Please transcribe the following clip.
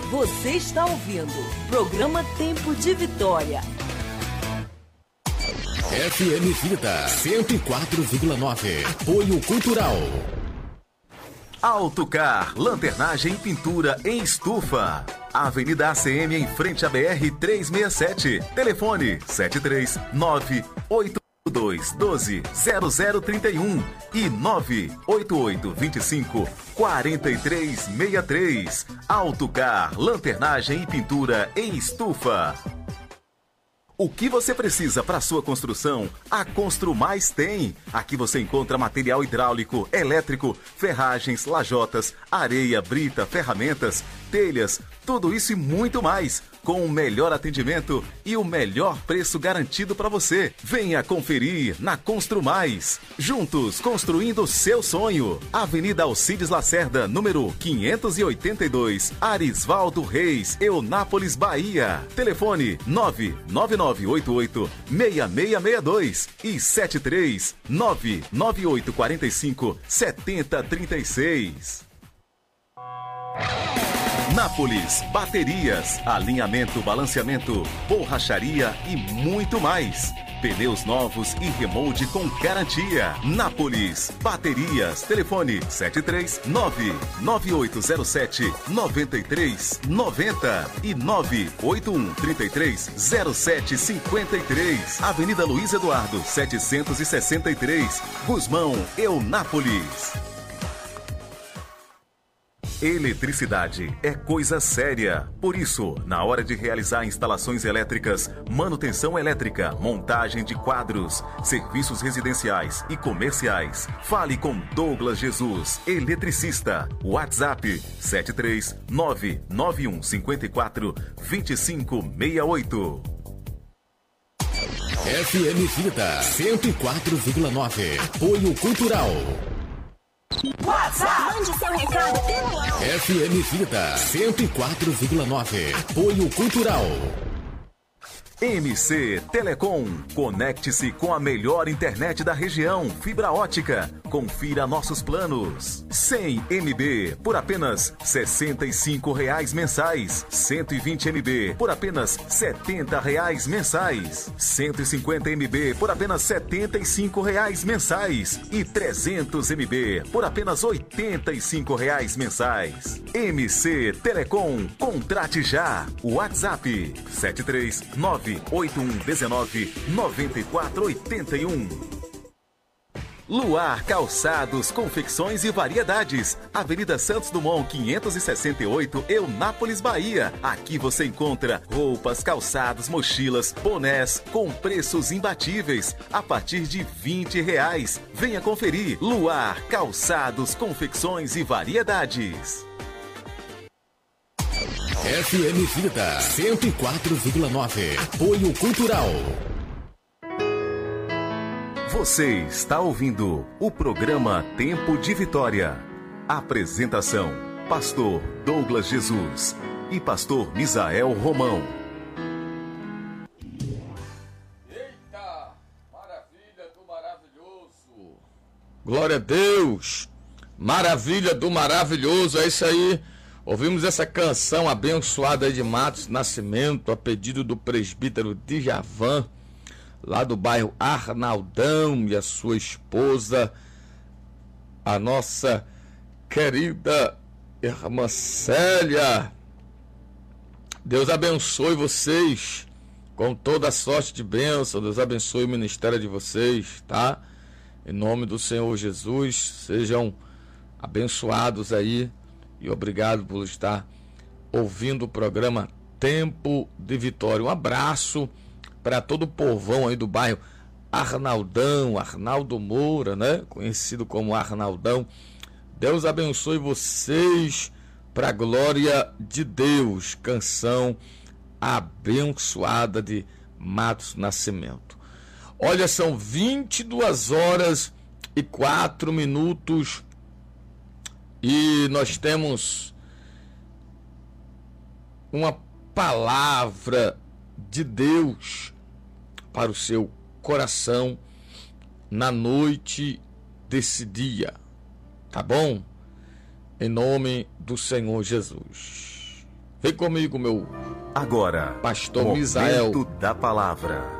Você está ouvindo programa Tempo de Vitória. FM Vida 104,9. Apoio Cultural. Autocar, lanternagem e pintura em estufa. Avenida ACM em frente à BR 367. Telefone 73982120031 e 988254363. Autocar, lanternagem e pintura em estufa. O que você precisa para sua construção, a Construmais tem. Aqui você encontra material hidráulico, elétrico, ferragens, lajotas, areia, brita, ferramentas, telhas, tudo isso e muito mais, com o melhor atendimento e o melhor preço garantido para você. Venha conferir na Construmais. Juntos, construindo o seu sonho. Avenida Alcides Lacerda, número 582, Arisvaldo Reis, Eunápolis, Bahia. Telefone 99988-6662 e 7399845-7036. Nápoles Baterias, alinhamento, balanceamento, borracharia e muito mais. Pneus novos e remold com garantia. Nápoles Baterias, telefone 739-9807-9390 e 981330753. Avenida Luiz Eduardo 763, Gusmão, Eunápolis. Eletricidade é coisa séria. Por isso, na hora de realizar instalações elétricas, manutenção elétrica, montagem de quadros, serviços residenciais e comerciais, fale com Douglas Jesus, eletricista. WhatsApp 73991542568. FM Vida 104,9. Apoio Cultural. WhatsApp. Mande seu recado pelo WhatsApp. FM Vida 104,9. Apoio Cultural. MC Telecom. Conecte-se com a melhor internet da região, fibra ótica. Confira nossos planos. 100 MB por apenas R$ 65 mensais. 120 MB por apenas R$ 70 mensais. 150 MB por apenas R$ 75 mensais. E 300 MB por apenas R$ 85 mensais. MC Telecom. Contrate já. WhatsApp 739-8119-9481. Luar Calçados, Confecções e Variedades. Avenida Santos Dumont 568, Eunápolis, Bahia. Aqui você encontra roupas, calçados, mochilas, bonés com preços imbatíveis a partir de R$20. Venha conferir. Luar Calçados, Confecções e Variedades. FM Vida 104,9. Apoio Cultural. Você está ouvindo o programa Tempo de Vitória. Apresentação: Pastor Douglas Jesus e Pastor Misael Romão. Eita, maravilha do maravilhoso. Glória a Deus. Maravilha do maravilhoso, é isso aí. Ouvimos essa canção abençoada aí de Matos Nascimento, a pedido do presbítero Djavan, lá do bairro Arnaldão, e a sua esposa, a nossa querida irmã Célia. Deus abençoe vocês com toda a sorte de bênção. Deus abençoe o ministério de vocês, tá? Em nome do Senhor Jesus, sejam abençoados aí, e obrigado por estar ouvindo o programa Tempo de Vitória. Um abraço para todo o povão aí do bairro Arnaldão, Arnaldo Moura, né? Conhecido como Arnaldão. Deus abençoe vocês para a glória de Deus. Canção abençoada de Matos Nascimento. Olha, são 22h04 e nós temos uma palavra de Deus para o seu coração na noite desse dia, tá bom? Em nome do Senhor Jesus. Vem comigo, meu Agora, pastor momento Misael. da palavra.